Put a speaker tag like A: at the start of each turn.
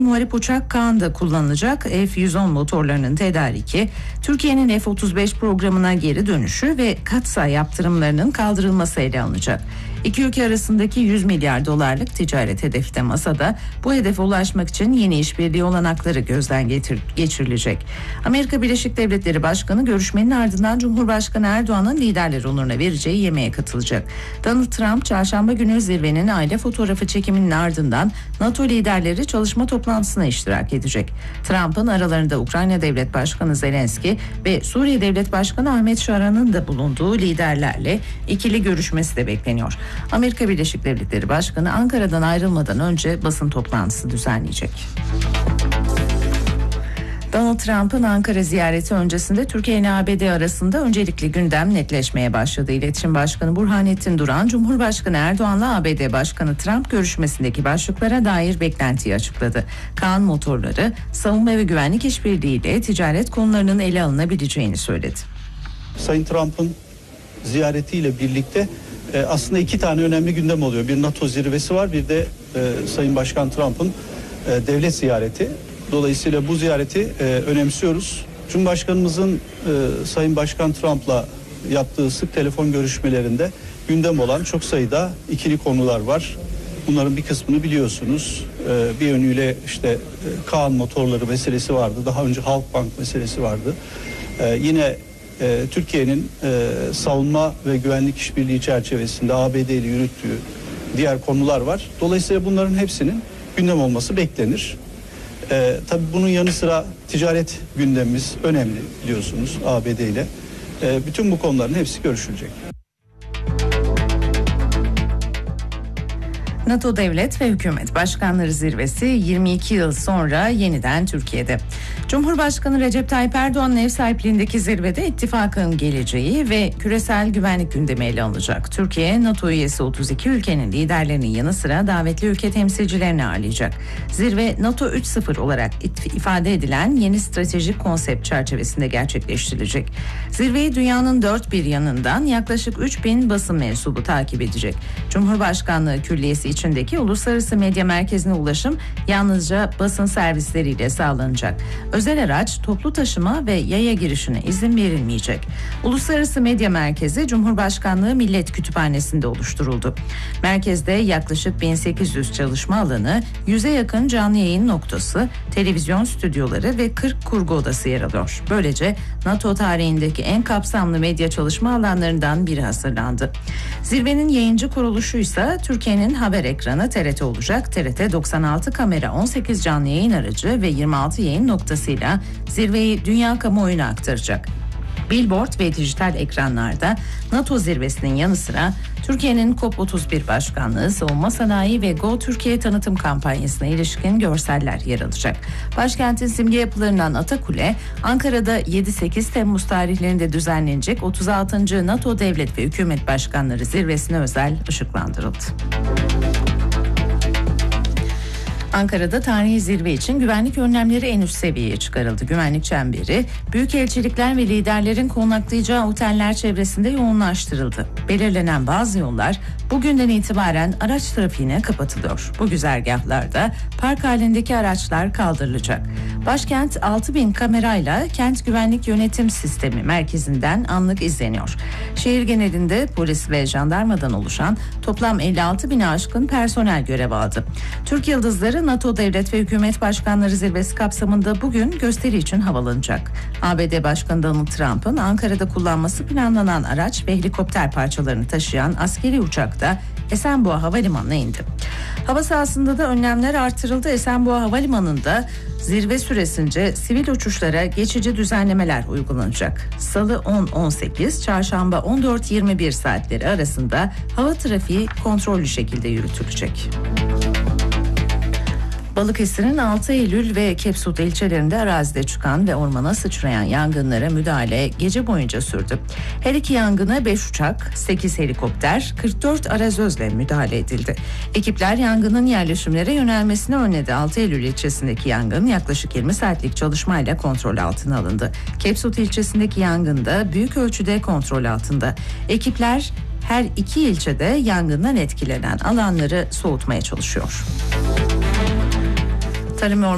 A: Muharip uçak Kaan'da kullanılacak F-110 motorlarının tedariki, Türkiye'nin F-35 programına geri dönüşü ve katsayı yaptırımlarının kaldırılması ele alınacak. İki ülke arasındaki 100 milyar dolarlık ticaret hedefi de masada. Bu hedefe ulaşmak için yeni işbirliği olanakları gözden geçirilecek. Amerika Birleşik Devletleri Başkanı görüşmenin ardından Cumhurbaşkanı Erdoğan'ın liderler onuruna vereceği yemeğe katılacak. Donald Trump çarşamba günü zirvenin aile fotoğrafı çekiminin ardından NATO liderleri çalışma toplantısına iştirak edecek. Trump'ın aralarında Ukrayna Devlet Başkanı Zelenski ve Suriye Devlet Başkanı Ahmet Şaran'ın da bulunduğu liderlerle ikili görüşmesi de bekleniyor. Amerika Birleşik Devletleri Başkanı Ankara'dan ayrılmadan önce basın toplantısı düzenleyecek. Donald Trump'ın Ankara ziyareti öncesinde Türkiye ile ABD arasında öncelikli gündem netleşmeye başladı. İletişim Başkanı Burhanettin Duran, Cumhurbaşkanı Erdoğan'la ABD Başkanı Trump görüşmesindeki başlıklara dair beklentiyi açıkladı. Kaan motorları, savunma ve güvenlik işbirliğiyle ticaret konularının ele alınabileceğini söyledi.
B: Sayın Trump'ın ziyaretiyle birlikte aslında iki tane önemli gündem oluyor. Bir NATO zirvesi var, bir de Sayın Başkan Trump'ın devlet ziyareti. Dolayısıyla bu ziyareti önemsiyoruz. Cumhurbaşkanımızın Sayın Başkan Trump'la yaptığı sık telefon görüşmelerinde gündem olan çok sayıda ikili konular var. Bunların bir kısmını biliyorsunuz. Bir yönüyle işte Kaan motorları meselesi vardı. Daha önce Halkbank meselesi vardı. Yine Türkiye'nin savunma ve güvenlik işbirliği çerçevesinde ABD ile yürüttüğü diğer konular var. Dolayısıyla bunların hepsinin gündem olması beklenir. Tabii bunun yanı sıra ticaret gündemimiz önemli biliyorsunuz ABD ile. Bütün bu konuların hepsi görüşülecek.
A: NATO Devlet ve Hükümet Başkanları Zirvesi 22 yıl sonra yeniden Türkiye'de. Cumhurbaşkanı Recep Tayyip Erdoğan'ın ev sahipliğindeki zirvede ittifakın geleceği ve küresel güvenlik gündemi ele alınacak. Türkiye, NATO üyesi 32 ülkenin liderlerinin yanı sıra davetli ülke temsilcilerini ağırlayacak. Zirve, NATO 3.0 olarak ifade edilen yeni stratejik konsept çerçevesinde gerçekleştirilecek. Zirveyi dünyanın dört bir yanından yaklaşık 3000 basın mensubu takip edecek. Cumhurbaşkanlığı Külliyesi içindeki Uluslararası Medya Merkezi'ne ulaşım yalnızca basın servisleriyle sağlanacak. Özel araç, toplu taşıma ve yaya girişine izin verilmeyecek. Uluslararası Medya Merkezi Cumhurbaşkanlığı Millet Kütüphanesi'nde oluşturuldu. Merkezde yaklaşık 1800 çalışma alanı, 100'e yakın canlı yayın noktası, televizyon stüdyoları ve 40 kurgu odası yer alıyor. Böylece NATO tarihindeki en kapsamlı medya çalışma alanlarından biri hazırlandı. Zirvenin yayıncı kuruluşu ise Türkiye'nin haber ekranı TRT olacak. TRT 96 kamera, 18 canlı yayın aracı ve 26 yayın noktasıyla zirveyi dünya kamuoyuna aktaracak. Billboard ve dijital ekranlarda NATO zirvesinin yanı sıra Türkiye'nin COP31 başkanlığı, savunma sanayi ve Go Türkiye tanıtım kampanyasına ilişkin görseller yer alacak. Başkentin simge yapılarından Atakule, Ankara'da 7-8 Temmuz tarihlerinde düzenlenecek 36. NATO Devlet ve Hükümet Başkanları Zirvesi'ne özel ışıklandırıldı. Ankara'da tarihi zirve için güvenlik önlemleri en üst seviyeye çıkarıldı. Güvenlik çemberi, büyükelçilikler ve liderlerin konaklayacağı oteller çevresinde yoğunlaştırıldı. Belirlenen bazı yollar bugünden itibaren araç trafiğine kapatılıyor. Bu güzergahlarda park halindeki araçlar kaldırılacak. Başkent 6000 kamerayla Kent Güvenlik Yönetim Sistemi merkezinden anlık izleniyor. Şehir genelinde polis ve jandarmadan oluşan toplam 56.000'e aşkın personel görev aldı. Türk Yıldızları NATO Devlet ve Hükümet Başkanları Zirvesi kapsamında bugün gösteri için havalanacak. ABD Başkanı Donald Trump'ın Ankara'da kullanması planlanan araç ve helikopter parçalarını taşıyan askeri uçak da Esenboğa Havalimanı'na indi. Hava sahasında da önlemler artırıldı. Esenboğa Havalimanı'nda zirve süresince sivil uçuşlara geçici düzenlemeler uygulanacak. Salı 10-18, çarşamba 14-21 saatleri arasında hava trafiği kontrollü şekilde yürütülecek. Balıkesir'in 6 Eylül ve Kepsut ilçelerinde arazide çıkan ve ormana sıçrayan yangınlara müdahale gece boyunca sürdü. Her iki yangına 5 uçak, 8 helikopter, 44 arazözle müdahale edildi. Ekipler yangının yerleşimlere yönelmesini önledi. 6 Eylül ilçesindeki yangın yaklaşık 20 saatlik çalışmayla kontrol altına alındı. Kepsut ilçesindeki yangın da büyük ölçüde kontrol altında. Ekipler her iki ilçede yangından etkilenen alanları soğutmaya çalışıyor. Tarım